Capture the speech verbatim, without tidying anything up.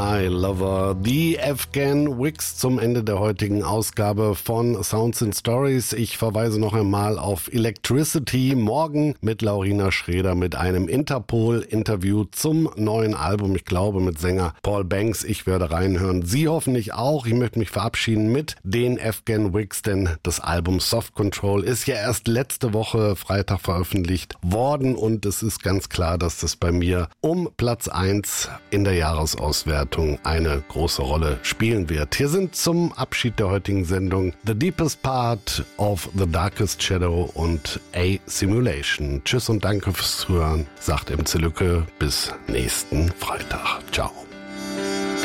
I Lover, die Afghan Wigs zum Ende der heutigen Ausgabe von Sounds and Stories. Ich verweise noch einmal auf Electricity, morgen mit Laurina Schreder mit einem Interpol-Interview zum neuen Album, ich glaube mit Sänger Paul Banks. Ich werde reinhören, Sie hoffentlich auch. Ich möchte mich verabschieden mit den Afghan Wigs, denn das Album Soft Control ist ja erst letzte Woche Freitag veröffentlicht worden und es ist ganz klar, dass das bei mir um Platz eins in der Jahresauswertung eine große Rolle spielen wird. Hier sind zum Abschied der heutigen Sendung The Deepest Part of the Darkest Shadow und A Simulation. Tschüss und danke fürs Zuhören, sagt M C Lücke. Bis nächsten Freitag. Ciao.